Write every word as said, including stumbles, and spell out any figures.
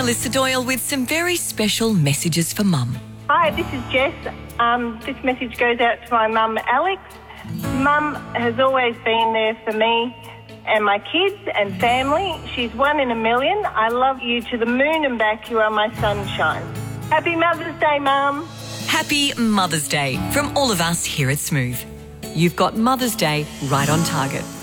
Melissa Doyle with some very special messages for Mum. Hi, this is Jess. Um, this message goes out to my mum, Alex. Mum has always been there for me and my kids and family. She's one in a million. I love you to the moon and back. You are my sunshine. Happy Mother's Day, Mum. Happy Mother's Day from all of us here at Smooth. You've got Mother's Day right on target.